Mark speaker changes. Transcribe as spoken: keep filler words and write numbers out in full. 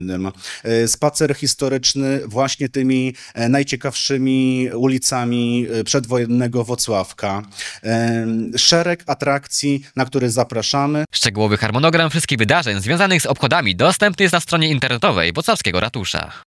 Speaker 1: Spacer historyczny właśnie tymi najciekawszymi ulicami przedwojennego Włocławka. Szereg atrakcji, na które zapraszamy.
Speaker 2: Szczegółowy harmonogram wszystkich wydarzeń związanych z obchodami dostępny jest na stronie internetowej Włocławskiego Ratusza.